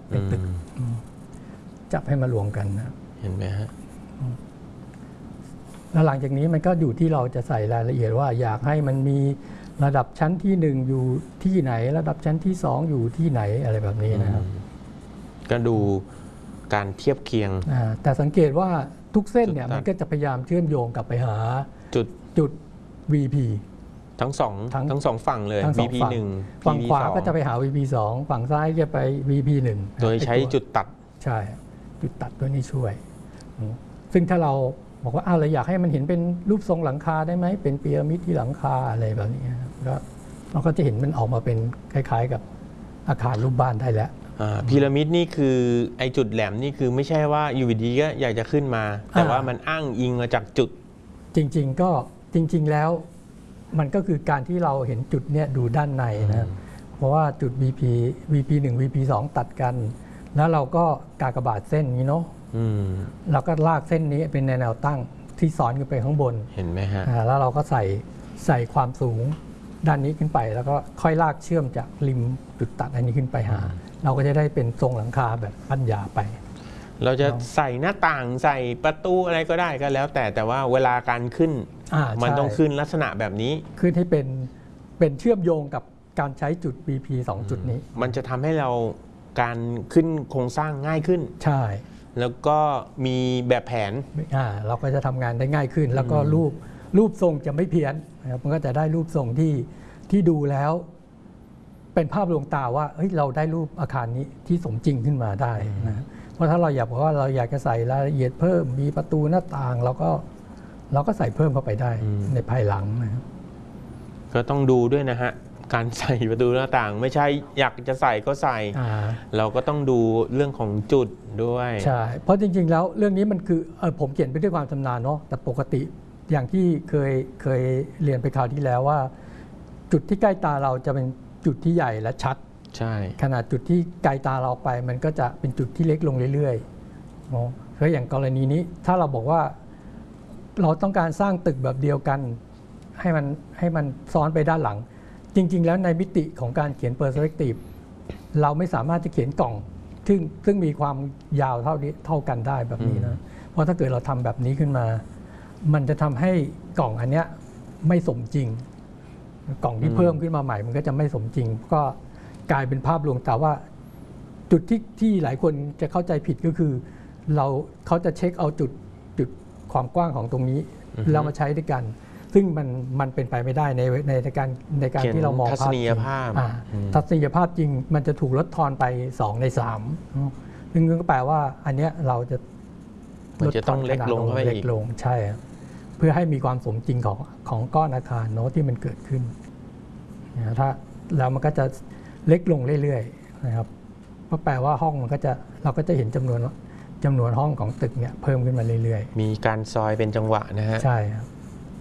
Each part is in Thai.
เป็นตึกจับให้มารวมกันนะเห็นไหมฮะแล้วหลังจากนี้มันก็อยู่ที่เราจะใส่รายละเอียดว่าอยากให้มันมีระดับชั้นที่1อยู่ที่ไหนระดับชั้นที่2อยู่ที่ไหนอะไรแบบนี้นะครับก็ดูการเทียบเคียงแต่สังเกตว่าทุกเส้นเนี่ยมันก็จะพยายามเชื่อมโยงกลับไปหาจุด VP ทั้งสองฝั่งเลย VP 1 ฝั่งขวาก็จะไปหา VP 2ฝั่งซ้ายจะไป VP 1 โดยใช้จุดตัดใช่จุดตัดตัวนี้ช่วยซึ่งถ้าเราบอกว่าเราอยากให้มันเห็นเป็นรูปทรงหลังคาได้ไหมเป็นพีระมิดที่หลังคาอะไรแบบนี้แล้วเราก็จะเห็นมันออกมาเป็นคล้ายๆกับอาคารรูปบ้านได้แล้วพีระมิดนี่คือไอจุดแหลมนี่คือไม่ใช่ว่าอยู่ดีก็อยากจะขึ้นมาแต่ว่ามันอ้างอิงมาจากจุดจริงๆแล้วมันก็คือการที่เราเห็นจุดเนี้ยดูด้านในนะเพราะว่าจุด VP 1 VP 2ตัดกันแล้วเราก็กากบาทเส้นนี้เนาะเราก็ลากเส้นนี้เป็นแนวตั้งที่สอนขึ้นไปข้างบนเห็นไหมฮะแล้วเราก็ใส่ความสูงด้านนี้ขึ้นไปแล้วก็ค่อยลากเชื่อมจากริมจุดตัดอันนี้ขึ้นไปหาเราก็จะได้เป็นทรงหลังคาแบบปัญญาไปเราจะใส่หน้าต่างใส่ประตูอะไรก็ได้ก็แล้วแต่ว่าเวลาการขึ้นมันต้องขึ้นลักษณะแบบนี้ขึ้นให้เป็นเชื่อมโยงกับการใช้จุด BP 2 จุดนี้มันจะทำให้เราการขึ้นโครงสร้างง่ายขึ้นใช่แล้วก็มีแบบแผนเราก็จะทำงานได้ง่ายขึ้นแล้วก็รูปทรงจะไม่เพี้ยนนะครับมันก็จะได้รูปทรงที่ดูแล้วเป็นภาพลวงตาว่าเราได้รูปอาคารนี้ที่สมจริงขึ้นมาได้นะเพราะถ้าเราอยากบอกว่าเราอยากจะใส่รายละเอียดเพิ่มมีประตูหน้าต่างเราก็ใส่เพิ่มเข้าไปได้ในภายหลังนะครับก็ต้องดูด้วยนะฮะการใส่ประตูหน้าต่างไม่ใช่อยากจะใส่ก็ใส่เราก็ต้องดูเรื่องของจุดด้วยใช่เพราะจริงๆแล้วเรื่องนี้มันคือผมเขียนไปด้วยความชำนาญเนาะแต่ปกติอย่างที่เคยเรียนไปคราวที่แล้วว่าจุดที่ใกล้ตาเราจะเป็นจุดที่ใหญ่และชัดใช่ขนาดจุดที่ไกลตาเราไปมันก็จะเป็นจุดที่เล็กลงเรื่อยๆเนาะเพราะอย่างกรณีนี้ถ้าเราบอกว่าเราต้องการสร้างตึกแบบเดียวกันให้มันซ้อนไปด้านหลังจริงๆแล้วในมิติของการเขียน perspective เราไม่สามารถจะเขียนกล่องซึ่งมีความยาวเท่ากันได้แบบนี้นะเพราะถ้าเกิดเราทำแบบนี้ขึ้นมามันจะทำให้กล่องอันเนี้ยไม่สมจริงกล่องที่เพิ่มขึ้นมาใหม่มันก็จะไม่สมจริงก็กลายเป็นภาพลวงตาว่าจุดที่หลายคนจะเข้าใจผิดก็คือเขาจะเช็คเอาจุดความกว้างของตรงนี้แล้วมาใช้ด้วยกันซึ่งมันเป็นไปไม่ได้ในการที่เรามองทัศนียภาพทัศนียภาพจริงมันจะถูกลดทอนไป2 ใน 3ซึ่งก็แปลว่าอันเนี้ยเราจะลดทอนเล็กลงไปอีกใช่เพื่อให้มีความสมจริงของก้อนอาคารโน้ตที่มันเกิดขึ้นถ้าแล้วมันก็จะเล็กลงเรื่อยๆนะครับเพราะแปลว่าห้องมันก็จะเราก็จะเห็นจำนวนห้องของตึกเนี่ยเพิ่มขึ้นมาเรื่อยๆมีการซอยเป็นจังหวะนะฮะใช่ครับ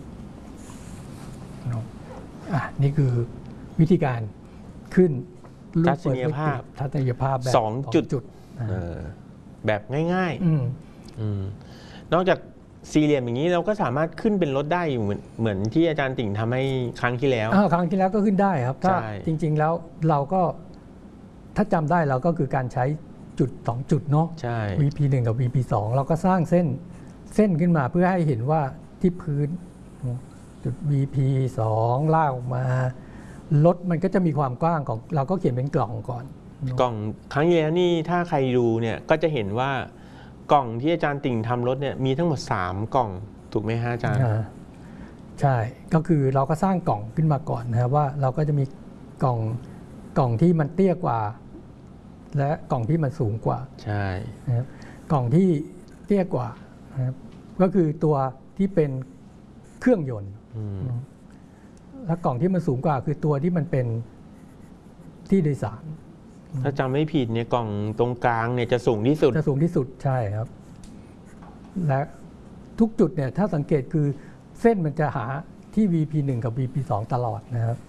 นี่คือวิธีการขึ้นทัศนียภาพแบบ 2 จุดแบบง่ายๆนอกจากสี่เหลี่ยมอย่างนี้เราก็สามารถขึ้นเป็นรถได้อยู่เหมือนที่อาจารย์ติ่งทำให้ครั้งที่แล้วครั้งที่แล้วก็ขึ้นได้ครับถ้าจริงๆแล้วเราก็ถ้าจำได้เราก็คือการใช้จุด2 จุดเนาะ VP 1กับ VP 2เราก็สร้างเส้นขึ้นมาเพื่อให้เห็นว่าที่พื้นจุด VP 2ลากออกมารถมันก็จะมีความกว้างของเราก็เขียนเป็นกล่องก่อนกล่องครั้งที่แล้วนี่ถ้าใครดูเนี่ยก็จะเห็นว่ากล่องที่อาจารย์ติ่งทำรถเนี่ยมีทั้งหมด3 กล่องถูกไหมฮะอาจารย์ใช่ก็คือเราก็สร้างกล่องขึ้นมาก่อนนะครับว่าเราก็จะมีกล่องที่มันเตี้ยกว่าและกล่องที่มันสูงกว่าใช่นะครับกล่องที่เตี้ยกว่านะครับก็คือตัวที่เป็นเครื่องยนต์และกล่องที่มันสูงกว่าคือตัวที่มันเป็นที่โดยสารถ้าจำไม่ผิดเนี่ยกล่องตรงกลางเนี่ยจะสูงที่สุดใช่ครับและทุกจุดเนี่ยถ้าสังเกตคือเส้นมันจะหาที่ VP 1กับ VP 2ตลอดนะครับ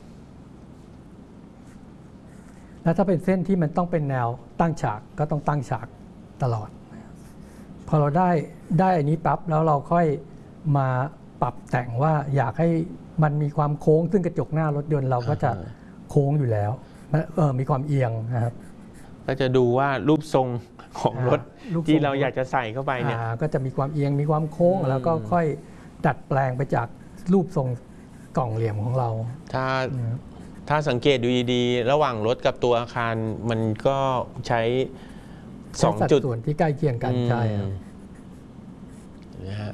แล้วถ้าเป็นเส้นที่มันต้องเป็นแนวตั้งฉากก็ต้องตั้งฉากตลอดพอเราได้อันนี้ปั๊บแล้วเราค่อยมาปรับแต่งว่าอยากให้มันมีความโค้งซึ่งกระจกหน้ารถยนต์เราก็จะโค้งอยู่แล้วมีความเอียงนะครับก็จะดูว่ารูปทรงของรถรูปทรงที่เราอยากจะใส่เข้าไปเนี่ยก็จะมีความเอียงมีความโค้งแล้วก็ค่อยดัดแปลงไปจากรูปทรงกล่องเหลี่ยมของเราถ้าสังเกตดูดีๆระหว่างรถกับตัวอาคารมันก็ใช้2 จุดส่วนที่ใกล้เคียงกันใช่ครับนะฮะ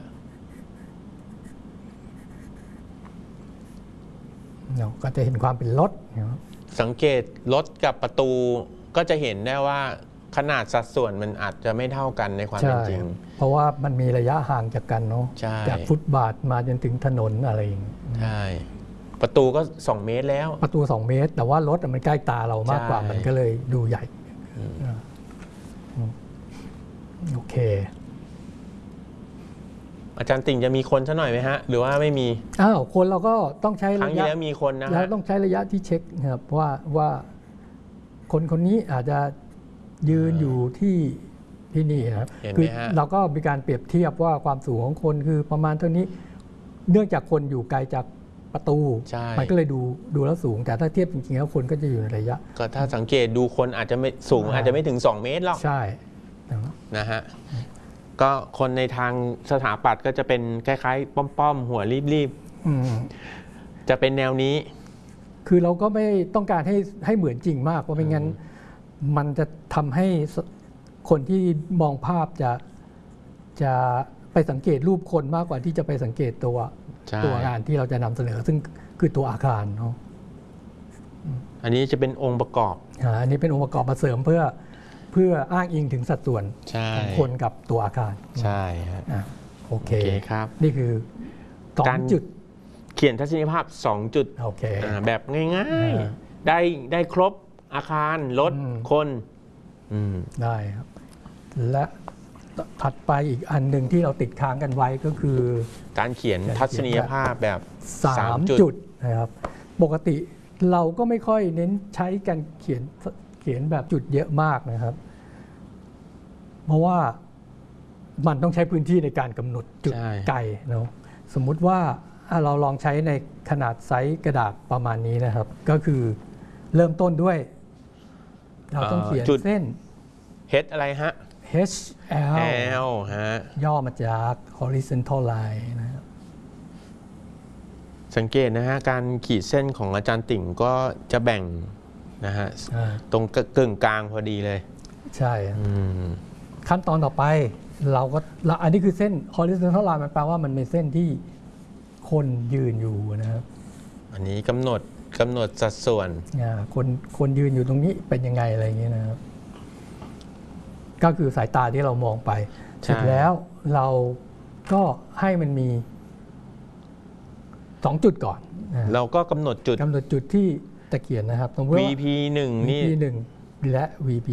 เราก็จะเห็นความเป็นรถนะครับสังเกตรถกับประตูก็จะเห็นได้ว่าขนาดสัดส่วนมันอาจจะไม่เท่ากันในความเป็นจริงเพราะว่ามันมีระยะห่างจากกันเนาะใช่จากฟุตบาทมาจนถึงถนนอะไรอย่างเงี้ยใช่ประตูก็2 เมตรแล้วประตู2 เมตร แต่ว่ารถมันใกล้ตาเรามากกว่าใช่มันก็เลยดูใหญ่โอเคอาจารย์ติ่งจะมีคนซะหน่อยไหมฮะ หรือว่าไม่มีคนเราก็ต้องใช้ครั้ระงที่ยะแล้วมีคนนะเราฮะต้องใช้ระยะที่เช็คนะครับว่าคนนี้อาจจะยืนอยู่ที่นี่นะครับเห็นไหมคือฮะเราก็มีการเปรียบเทียบว่าความสูงของคนคือประมาณเท่านี้เนื่องจากคนอยู่ไกลจากประตูใช่มันก็เลยดูแล้วสูง แต่ถ้าเทียบจริงๆแล้วคนก็จะอยู่ในระยะก็ถ้าสังเกตดูคนอาจจะไม่สูงอาจจะไม่ถึง2 เมตรหรอกใช่นะฮะก็คนในทางสถาปัตย์ก็จะเป็นคล้ายๆป้อมๆหัวรีบอืมๆจะเป็นแนวนี้คือเราก็ไม่ต้องการให้เหมือนจริงมากเพราะไม่งั้นมันจะทำให้คนที่มองภาพจะไปสังเกตรูปคนมากกว่าที่จะไปสังเกตตัวใช่งานที่เราจะนำเสนอซึ่งคือตัวอาคารเนาะอันนี้จะเป็นองค์ประกอบอันนี้เป็นองค์ประกอบมาเสริมเพื่ออ้างอิงถึงสัดส่วนใช่ของคนกับตัวอาคารใช่ฮะโอเคโอเคครับนี่คือ2 จุดเขียนทัศนียภาพ2 จุดโอเคแบบง่ายอ่าๆได้ครบอาคารรถอืมคนได้ครับ และถัดไปอีกอันหนึ่งที่เราติดค้างกันไว้ก็คือการเขียนทัศนียภาพแบบ 3 จุดนะครับปกติเราก็ไม่ค่อยเน้นใช้การเขียนแบบจุดเยอะมากนะครับ เพราะว่ามันต้องใช้พื้นที่ในการกำหนดจุดใช่ไกลเนาะสมมุติว่าเราลองใช้ในขนาดไซส์กระดาษประมาณนี้นะครับ ก็คือเริ่มต้นด้วย เราต้องเขียนเส้น H อะไรฮะ HL L ฮะย่อมาจาก horizontal line นะครับสังเกตนะฮะการขีดเส้นของอาจารย์ติ่งก็จะแบ่งนะฮะตรงกึ่งกลางพอดีเลยใช่ขั้นตอนต่อไปอันนี้คือเส้น horizontal line มันแปลว่ามันเป็นเส้นที่คนยืนอยู่นะครับอันนี้กำหนดสัดส่วนคนยืนอยู่ตรงนี้เป็นยังไงอะไรอย่างเงี้ยนะครับ ก็คือสายตาที่เรามองไปใช่เสร็จแล้วเราก็ให้มันมี2 จุดก่อนนะครับเราก็กำหนดจุดที่ตะเขียนนะครับสมมติว่า VP 1นี่ VP 1และ VP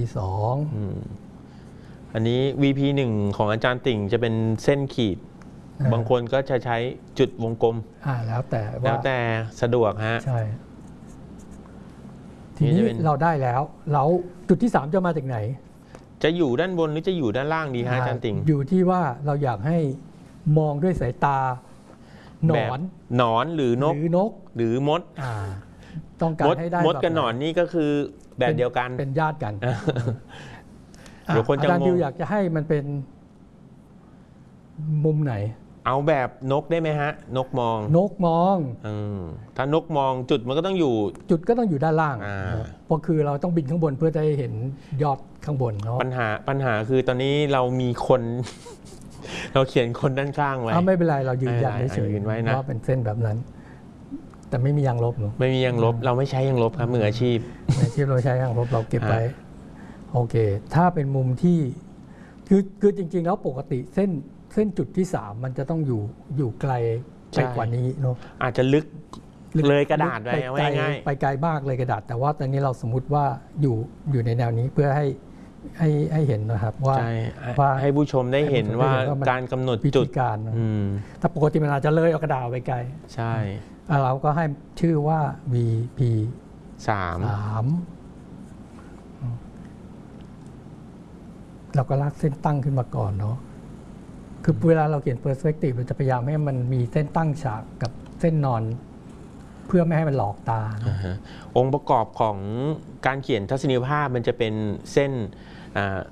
อันนี้ VP 1ของอาจารย์ติ่งจะเป็นเส้นขีด บางคนก็จะใช้จุดวงกลมแล้วแต่แล้วว่าแต่สะดวกฮะใช่ทีนี้จะเป็นเราได้แล้วจุดที่ 3 จะมาจากไหนจะอยู่ด้านบนหรือจะอยู่ด้านล่างดีฮะอาจารย์ติ่งอยู่ที่ว่าเราอยากให้มองด้วยสายตาหนแบอบ นหนอนหรือนก หรือมดต้องการให้ได้มดกับแบบหนอนนี่ก็คือแบบเดียวกันเป็นญาติกันเดี๋ยวคนจะอาจารย์งงดิวอยากจะให้มันเป็นมุมไหนเอาแบบนกได้ไหมฮะ นกมองนกมองถ้านกมองจุดมันก็ต้องอยู่จุดก็ต้องอยู่ด้านล่างอ่าเพราะคือเราต้องบินข้างบนเพื่อจะให้เห็นยอดข้างบนเนาะปัญหาคือตอนนี้เรามีคน เราเขียนคนด้านข้างไว้ไม่เป็นไรเรายืนยันไม่เป็นไรเฉยยืนไว้นะว่าเป็นเส้นแบบนั้น แต่ไม่มียางลบเนาะไม่มียางลบ เราไม่ใช้ยางลบครับมืออาชีพในที่เราใช้ยางลบเราเก็บไว้โอเค ถ้าเป็นมุมที่คือจริงๆแล้วปกติเส้นจุดที่ 3 มันจะต้องอยู่ไกลใช่ไปกว่านี้เนาะอาจจะลึกเลยกระดาษไปไกลง่ายไปไกลมากเลยกระดาษ แต่ว่าตอนนี้เราสมมุติว่าอยู่ในแนวนี้เพื่อให้เห็นนะครับว่าใช่ว่าให้ผู้ชมได้เห็นว่าให้ผู้ชมได้เห็นว่ามันการกำหนดวิจุธีดการเนอะอืมถ้าปกติมันอาจจะเลยเอากระดาษไปไกลใช่เราก็ให้ชื่อว่า VP 3 เราก็ลากเส้นตั้งขึ้นมาก่อนเนาะ คือเวลาเราเขียน perspective เราจะพยายามให้มันมีเส้นตั้งฉากกับเส้นนอนเพื่อไม่ให้มันหลอกตาองค์ประกอบของการเขียนทัศนียภาพมันจะเป็นเส้น